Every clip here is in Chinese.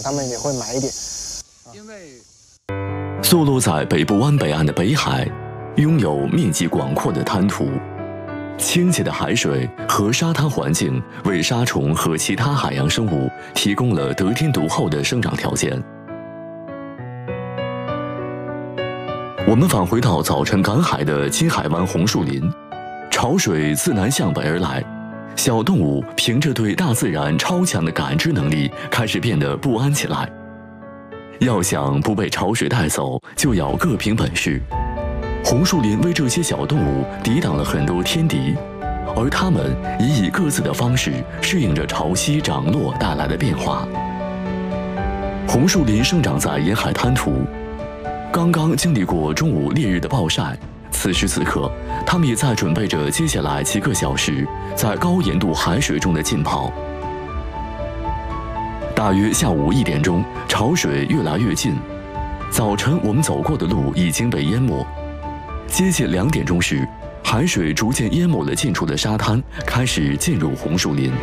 他们也会买一点。 坐落在北部湾北岸的北海，拥有面积广阔的滩涂，清洁的海水和沙滩环境为沙虫和其他海洋生物提供了得天独厚的生长条件。我们返回到早晨赶海的金海湾红树林，潮水自南向北而来，小动物凭着对大自然超强的感知能力，开始变得不安起来。要想不被潮水带走，就要各凭本事。红树林为这些小动物抵挡了很多天敌，而它们也以各自的方式适应着潮汐涨落带来的变化。红树林生长在沿海滩涂，刚刚经历过中午烈日的暴晒，此时此刻，它们也在准备着接下来几个小时在高盐度海水中的浸泡。大约下午1点钟，潮水越来越近。早晨我们走过的路已经被淹没。接近2点钟时，海水逐渐淹没了近处的沙滩，开始进入红树林。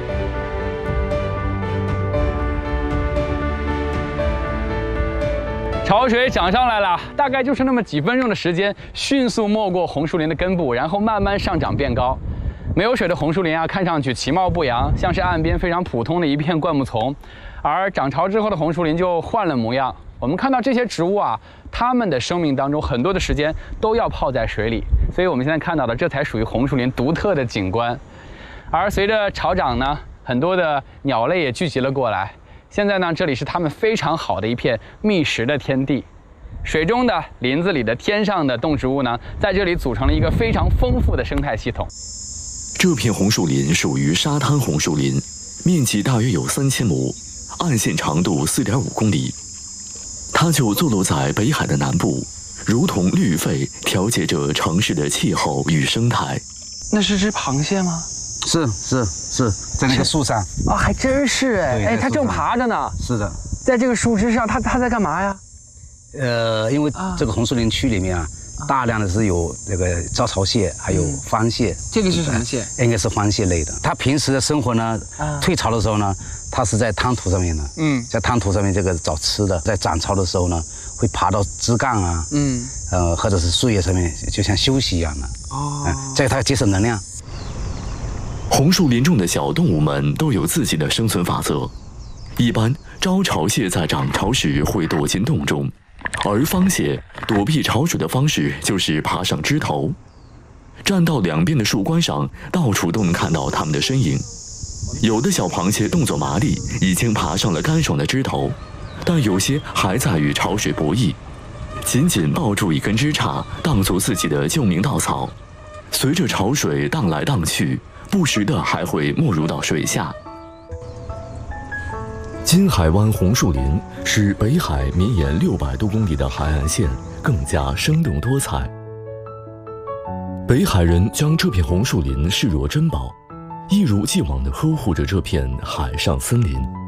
潮水涨上来了，大概就是那么几分钟的时间，迅速没过红树林的根部，然后慢慢上涨变高。没有水的红树林啊，看上去其貌不扬，像是岸边非常普通的一片灌木丛，而涨潮之后的红树林就换了模样。我们看到这些植物啊，它们的生命当中很多的时间都要泡在水里，所以我们现在看到的这才属于红树林独特的景观。而随着潮涨呢，很多的鸟类也聚集了过来。现在呢，这里是它们非常好的一片觅食的天地。水中的、林子里的、天上的动植物呢，在这里组成了一个非常丰富的生态系统。 这片红树林属于沙滩红树林，面积大约有3000亩，岸线长度4.5公里。它就坐落在北海的南部，如同绿肺调节着城市的气候与生态。 那是只螃蟹吗？ 是，在那个树上啊，还真是哎！哎，它正爬着呢。 是的， 在这个树枝上，它在干嘛呀？ 因为这个红树林区里面啊，大量的是有那个招潮蟹，还有方蟹。 这个是什么蟹？ 应该是方蟹类的。它平时的生活呢，退潮的时候呢，它是在滩涂上面的。在滩涂上面这个找吃的。在涨潮的时候呢，会爬到枝干啊，或者是树叶上面，就像休息一样的。在它节省能量。 红树林中的小动物们都有自己的生存法则。一般招潮蟹在涨潮时会躲进洞中，而方蟹躲避潮水的方式就是爬上枝头。站到两边的树冠上，到处都能看到它们的身影。有的小螃蟹动作麻利，已经爬上了干爽的枝头，但有些还在与潮水博弈，紧紧抱住一根枝杈，当作自己的救命稻草。随着潮水荡来荡去，不时的还会没入到水下。金海湾红树林使北海绵延600多公里的海岸线更加生动多彩。北海人将这片红树林视若珍宝，一如既往地呵护着这片海上森林。